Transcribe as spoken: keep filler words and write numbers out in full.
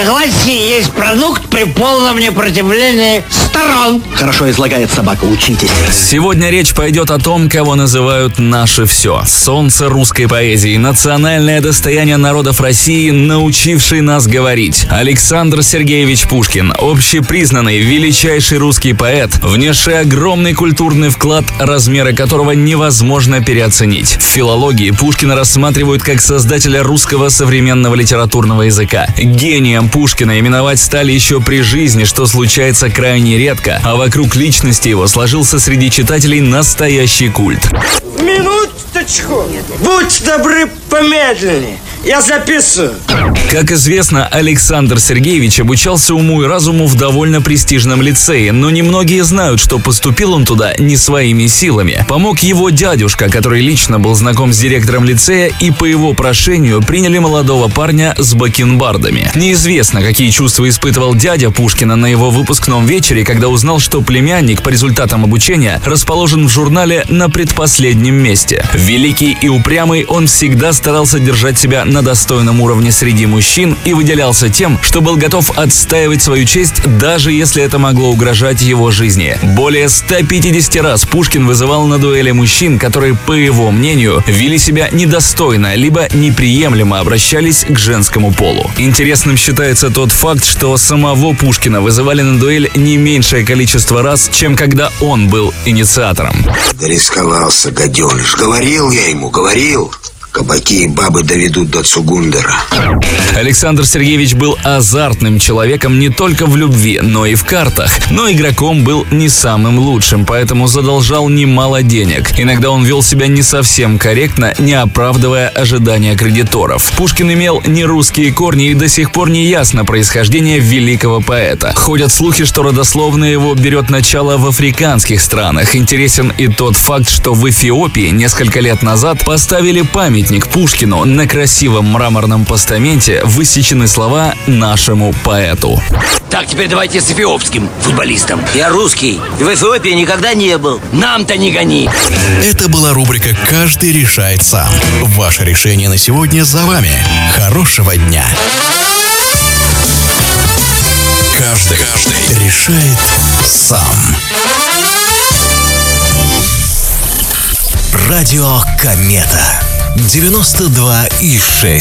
Согласие есть продукт при полном непротивлении сторон. Хорошо излагает собака, учитесь. Сегодня речь пойдет о том, кого называют «наше все». Солнце русской поэзии, национальное достояние народов России, научивший нас говорить. Александр Сергеевич Пушкин, общепризнанный величайший русский поэт, внесший огромный культурный вклад, размеры которого невозможно переоценить. В филологии Пушкина рассматривают как создателя русского современного литературного языка. Гением Пушкина именовать стали еще при жизни, что случается крайне редко, а вокруг личности его сложился среди читателей настоящий культ. Минуточку! Будьте добры, помедленнее. Я записываю. Как известно, Александр Сергеевич обучался уму и разуму в довольно престижном лицее, но немногие знают, что поступил он туда не своими силами. Помог его дядюшка, который лично был знаком с директором лицея, и по его прошению приняли молодого парня с бакенбардами. Неизвестно, какие чувства испытывал дядя Пушкина на его выпускном вечере, когда узнал, что племянник по результатам обучения расположен в журнале на предпоследнем месте. Великий и упрямый, он всегда старался держать себя на достойном уровне среди мужчин и выделялся тем, что был готов отстаивать свою честь, даже если это могло угрожать его жизни. Более ста пятидесяти раз Пушкин вызывал на дуэли мужчин, которые, по его мнению, вели себя недостойно, либо неприемлемо обращались к женскому полу. Интересным считается тот факт, что самого Пушкина вызывали на дуэль не меньшее количество раз, чем когда он был инициатором. Да рисковался, гаденыш. Говорил я ему, говорил. Кабаки и бабы доведут до Цугундера. Александр Сергеевич был азартным человеком не только в любви, но и в картах. Но игроком был не самым лучшим, поэтому задолжал немало денег. Иногда он вел себя не совсем корректно, не оправдывая ожидания кредиторов. Пушкин имел нерусские корни, и до сих пор не ясно происхождение великого поэта. Ходят слухи, что родословная его берет начало в африканских странах. Интересен и тот факт, что в Эфиопии несколько лет назад поставили памятник Пушкину. На красивом мраморном постаменте высечены слова «нашему поэту». Так, теперь давайте с эфиопским футболистом. Я русский, и в Эфиопии никогда не был. Нам-то не гони. Это была рубрика «Каждый решает сам». Ваше решение на сегодня за вами. Хорошего дня. Каждый, каждый решает сам. Радио Комета. девяносто два и шесть.